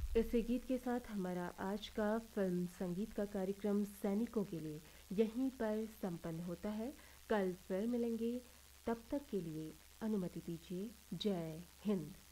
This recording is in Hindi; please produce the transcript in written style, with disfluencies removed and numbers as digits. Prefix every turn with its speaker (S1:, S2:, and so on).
S1: इसी गीत के साथ हमारा आज का फिल्म संगीत का कार्यक्रम सैनिकों के लिए यहीं पर संपन्न होता है। कल फिर मिलेंगे, तब तक के लिए अनुमति दीजिए। जय हिंद।